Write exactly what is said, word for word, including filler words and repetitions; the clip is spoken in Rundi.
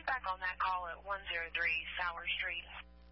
back on that call at one oh three Sour Street.